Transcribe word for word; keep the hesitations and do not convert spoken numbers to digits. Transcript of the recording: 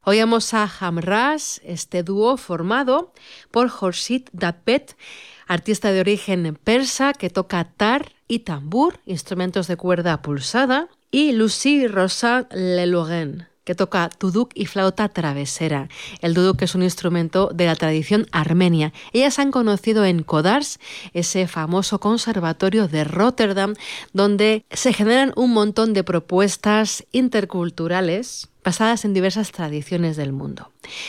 Oíamos a Hamras, este dúo formado por Khurshid Dapet, artista de origen persa que toca tar y tambur, instrumentos de cuerda pulsada, y Lucie Rosa Lelogen, que toca duduk y flauta travesera. El duduk es un instrumento de la tradición armenia. Ellas se han conocido en Kodars, ese famoso conservatorio de Rotterdam, donde se generan un montón de propuestas interculturales basadas en diversas tradiciones del mundo.